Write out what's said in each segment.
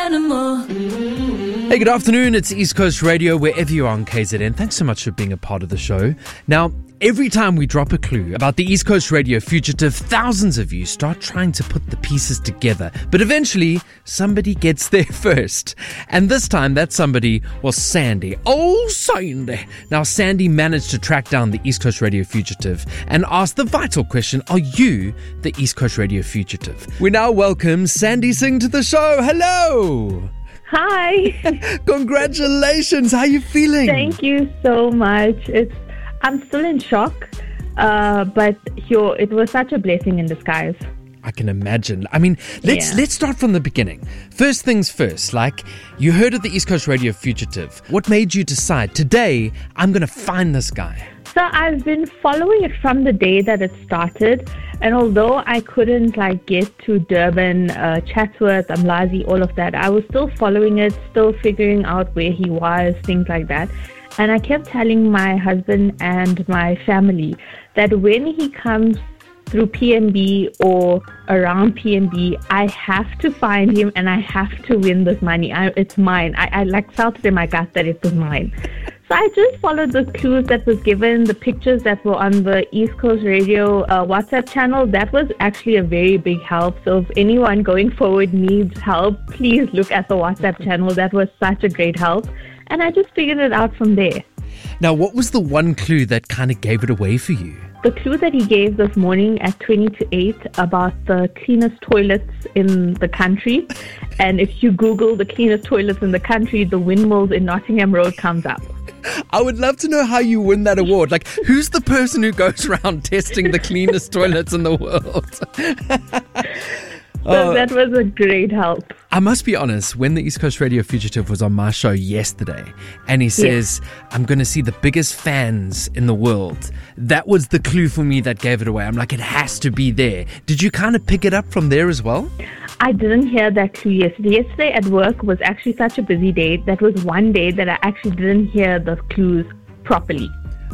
animal. Hey, good afternoon. It's East Coast Radio, wherever you are on KZN. Thanks so much for being a part of the show. Now, every time we drop a clue about the East Coast Radio fugitive, thousands of you start trying to put the pieces together. But eventually, somebody gets there first. And this time, that somebody was Sandy. Oh, Sandy. Now, Sandy managed to track down the East Coast Radio fugitive and ask the vital question, are you the East Coast Radio fugitive? We now welcome Sandy Singh to the show. Hello. Hi. Congratulations. How are you feeling? Thank you so much. I'm still in shock, but it was such a blessing in disguise. I can imagine. I mean, let's start from the beginning. First things first, like you heard of the East Coast Radio fugitive. What made you decide today I'm going to find this guy? So I've been following it from the day that it started. And although I couldn't get to Durban, Chatsworth, Umlazi, all of that, I was still following it, still figuring out where he was, things like that. And I kept telling my husband and my family that when he comes through PNB or around PNB, I have to find him and I have to win this money. It's mine. I felt it in my gut that it was mine. So I just followed the clues that was given, the pictures that were on the East Coast Radio WhatsApp channel. That was actually a very big help. So if anyone going forward needs help, please look at the WhatsApp channel. That was such a great help. And I just figured it out from there. Now, what was the one clue that kind of gave it away for you? The clue that he gave this morning at 20 to 8 about the cleanest toilets in the country. And if you Google the cleanest toilets in the country, the windmills in Nottingham Road comes up. I would love to know how you win that award. Like, who's the person who goes around testing the cleanest toilets in the world? So that was a great help. I must be honest, when the East Coast Radio fugitive was on my show yesterday and he says, I'm going to see the biggest fans in the world, that was the clue for me that gave it away. I'm like, it has to be there. Did you kind of pick it up from there as well? I didn't hear that clue yesterday. Yesterday at work was actually such a busy day. That was one day that I actually didn't hear the clues properly.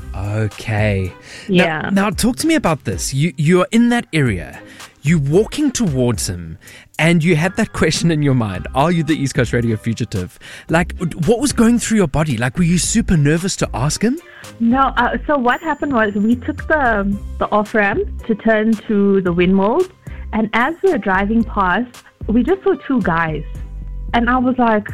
Okay. Yeah. Now talk to me about this. You're in that area. You're walking towards him and you had that question in your mind. Are you the East Coast Radio fugitive? Like, what was going through your body? Like, were you super nervous to ask him? No. So what happened was we took the off-ramp to turn to the windmills. And as we were driving past, we just saw two guys. And I was like,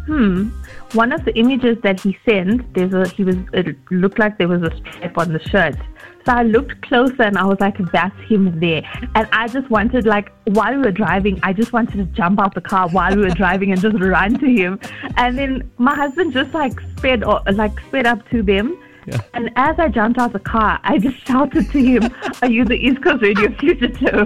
one of the images that he sent, it looked like there was a stripe on the shirt. So I looked closer and I was like, that's him there. And I just wanted, while we were driving, I just wanted to jump out the car while we were driving and just run to him. And then my husband just sped up to them. Yeah. And as I jumped out the car, I just shouted to him, are you the East Coast Radio fugitive?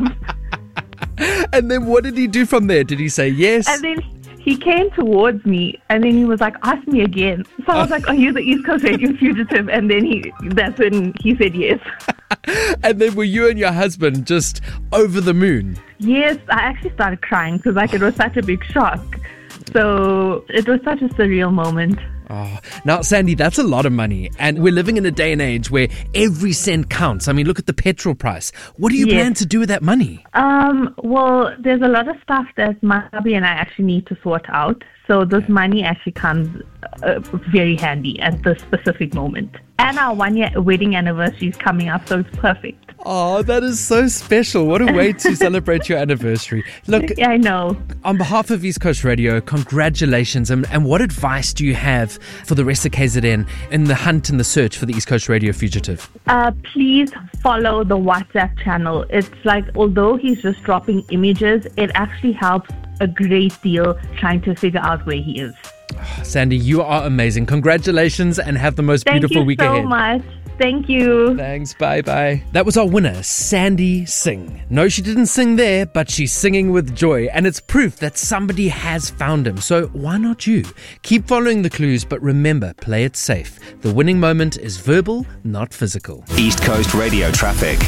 And then what did he do from there? Did he say yes? And then he came towards me and then he was like, ask me again. So I was like, are you the East Coast Radio fugitive? And then that's when he said yes. And then were you and your husband just over the moon? Yes, I actually started crying because it was such a big shock. So it was such a surreal moment. Oh, now, Sandy, that's a lot of money. And we're living in a day and age where every cent counts. I mean, look at the petrol price. What do you plan to do with that money? Well, there's a lot of stuff that my hubby and I actually need to sort out. So this money actually comes very handy at this specific moment. And our 1-year wedding anniversary is coming up, so it's perfect. Oh, that is so special. What a way to celebrate your anniversary. Look, yeah, I know. On behalf of East Coast Radio, congratulations. And what advice do you have for the rest of KZN in the hunt and the search for the East Coast Radio fugitive? Please follow the WhatsApp channel. It's although he's just dropping images, it actually helps a great deal trying to figure out where he is. Sandy, you are amazing. Congratulations and have the most beautiful week ahead. Thank you so much. Thank you. Thanks. Bye-bye. That was our winner, Sandy Singh. No, she didn't sing there, but she's singing with joy. And it's proof that somebody has found him. So why not you? Keep following the clues, but remember, play it safe. The winning moment is verbal, not physical. East Coast Radio traffic.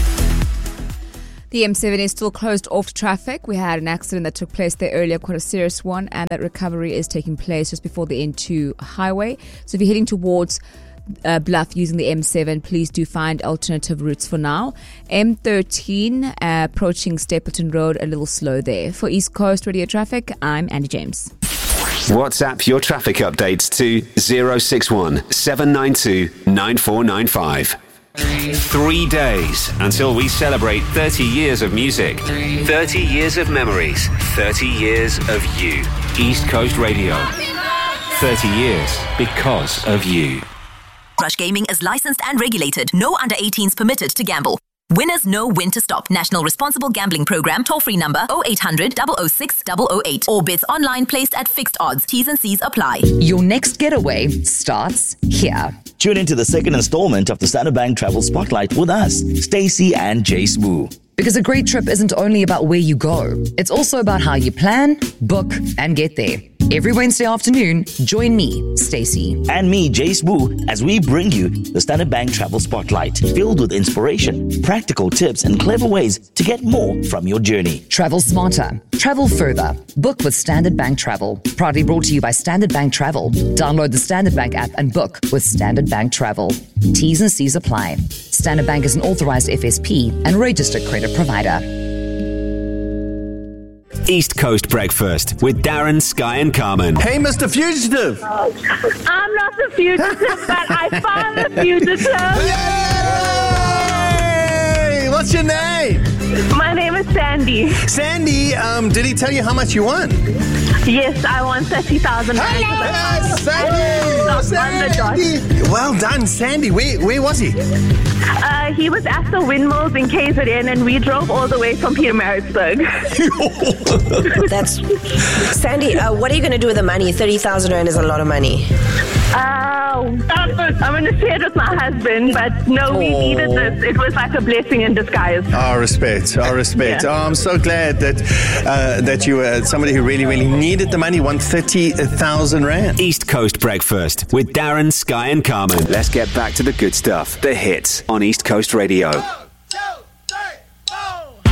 The M7 is still closed off to traffic. We had an accident that took place there earlier, quite a serious one, and that recovery is taking place just before the N2 highway. So if you're heading towards Bluff using the M7, please do find alternative routes for now. M13 approaching Stapleton Road, a little slow there. For East Coast Radio traffic, I'm Andy James. WhatsApp your traffic updates to 061 792 9495. 3 days until we celebrate 30 years of music, 30 years of memories, 30 years of you. East Coast Radio. 30 years because of you. Rush Gaming is licensed and regulated. No under 18s permitted to gamble. Winners know when to stop. National Responsible Gambling Program. Toll-free number 0800 006 008. Or bids online placed at fixed odds. T's and C's apply. Your next getaway starts here. Tune into the second installment of the Standard Bank Travel Spotlight with us, Stacey and Jay Smoo. Because a great trip isn't only about where you go. It's also about how you plan, book, and get there. Every Wednesday afternoon, join me, Stacey. And me, Jay Smoo, as we bring you the Standard Bank Travel Spotlight, filled with inspiration, practical tips, and clever ways to get more from your journey. Travel smarter. Travel further. Book with Standard Bank Travel. Proudly brought to you by Standard Bank Travel. Download the Standard Bank app and book with Standard Bank Travel. T's and C's apply. Standard Bank is an authorized FSP and registered credit provider. East Coast Breakfast with Darren, Sky and Carmen. Hey, Mr. Fugitive. I'm not the fugitive, but I found the fugitive. Yay! What's your name? My name is Sandy. Sandy, did he tell you how much you won? Yes, I won 30,000 rand. Yes, Sandy! Sandy! Well done, Sandy. Where was he? He was at the windmills in KZN, and we drove all the way from Pietermaritzburg. That's Sandy. What are you going to do with the money? 30,000 rand is a lot of money. I'm going to share it with my husband, but no, we needed this. It was like a blessing in disguise. Our respect. Yeah. Oh, I'm so glad that you were somebody who really, really needed the money, won 30,000 rand. East Coast Breakfast with Darren, Sky and Carmen. Let's get back to the good stuff, the hits on East Coast Radio.